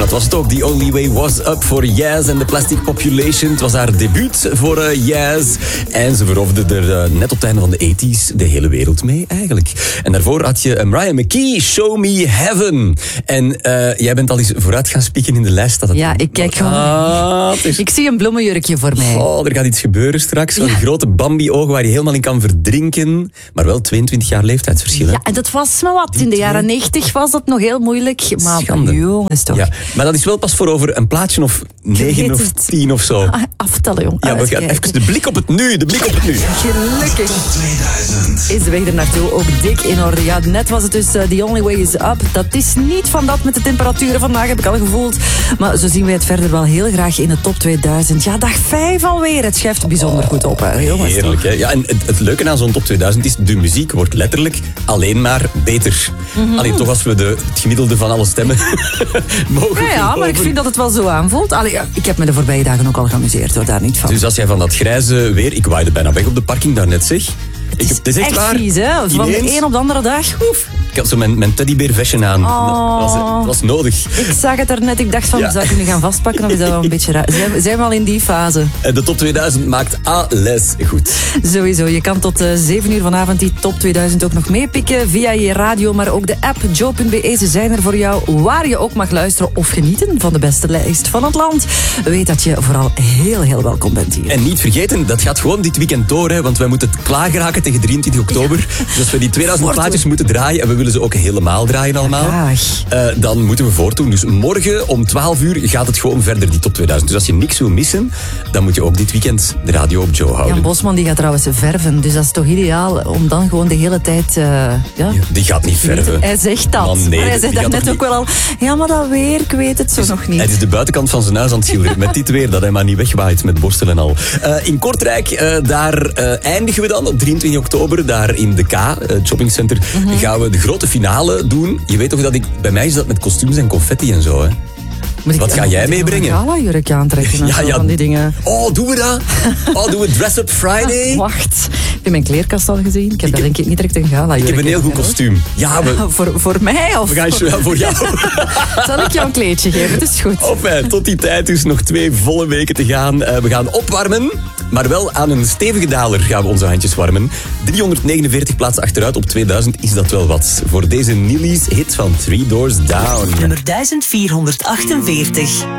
dat was het ook. The Only Way Was Up voor Yaz en The Plastic Population. Het was haar debuut voor Yaz. En ze veroverde er net op het einde van de 80s de hele wereld mee, eigenlijk. En daarvoor had je Mariah McKee, Show Me Heaven. En jij bent al eens vooruit gaan spieken in de lijst. Ja, ik kijk gewoon. Ik zie een bloemenjurkje voor mij. Oh, er gaat iets gebeuren straks. Zo'n grote Bambi-ogen waar je helemaal in kan verdrinken. Maar wel 22 jaar leeftijdsverschil. Hè? Ja, en dat was maar wat. In de jaren 90 was dat nog heel moeilijk. Maar jongens toch. Ja, maar dat is wel pas voor over een plaatje of 9 of 10 of zo. Aftellen, jong. Ja, we gaan even de blik op het nu. Gelukkig is de weg er naartoe ook dik in orde. Ja, net was het dus The Only Way Is Up. Dat is niet van dat met de temperaturen vandaag, heb ik al gevoeld. Maar zo zien wij het verder wel heel graag in de top 2000. Ja, dag 5 alweer. Het schuift bijzonder goed op. Hè. Jongens, heerlijk, hè? Ja, en het leuke aan zo'n top 2000 is, de muziek wordt letterlijk alleen maar beter. Alleen toch als we het gemiddelde van alle stemmen mogen ja, maar ik vind dat het wel zo aanvoelt. Allee, ik heb me de voorbije dagen ook al geamuseerd, hoor, daar niet van. Dus als jij van dat grijze weer... Ik waaide bijna weg op de parking daarnet, zeg. Het is echt waar. Vies, hè? Van de een op de andere dag. Oef. Ik had zo mijn teddybeervestje aan. Dat was nodig. Ik zag het er net. Ik dacht van, zou ik nu gaan vastpakken of is dat wel een beetje raar? Zijn we al in die fase? De top 2000 maakt alles goed. Sowieso. Je kan tot 7 uur vanavond die top 2000 ook nog meepikken via je radio, maar ook de app Joe.be. Ze zijn er voor jou waar je ook mag luisteren of genieten van de beste lijst van het land. Weet dat je vooral heel, heel welkom bent hier. En niet vergeten, dat gaat gewoon dit weekend door, hè, want wij moeten het klaargeraken tegen 23 oktober. Ja. Dus als we die 2000 plaatjes moeten draaien, en we willen ze ook helemaal draaien allemaal, dan moeten we voortdoen. Dus morgen om 12 uur gaat het gewoon verder, die top 2000. Dus als je niks wil missen, dan moet je ook dit weekend de radio op Joe houden. Jan Bosman die gaat trouwens verven, dus dat is toch ideaal om dan gewoon de hele tijd... Die gaat niet verven. Hij zegt dat. Man, nee, maar hij zegt dat net ook wel al... Ja, maar dat weer, ik weet het zo nog niet. Het is de buitenkant van zijn huis aan het schilderen. Met dit weer, dat hij maar niet wegwaait met borstel en al. In Kortrijk, daar eindigen we dan op 23 oktober. Daar in de K, het shoppingcenter, gaan we de grote finale doen. Je weet toch dat bij mij is dat met kostuums en confetti en zo, hè? Wat ga jij meebrengen? Een gala-jurk aantrekken en van die dingen. Oh, doen we dat? Oh, doen we Dress Up Friday? Wacht, heb je mijn kleerkast al gezien? Ik heb daar denk ik niet direct een gala-jurk. Ik heb een heel goed kostuum. Ja, voor mij? Of? We gaan voor jou. Zal ik jou een kleedje geven? Het is goed. Enfin, tot die tijd dus nog 2 volle weken te gaan. We gaan opwarmen, maar wel aan een stevige daler gaan we onze handjes warmen. 349 plaatsen achteruit op 2000 is dat wel wat. Voor deze Nilly's hit van 3 Doors Down. Nummer 1448.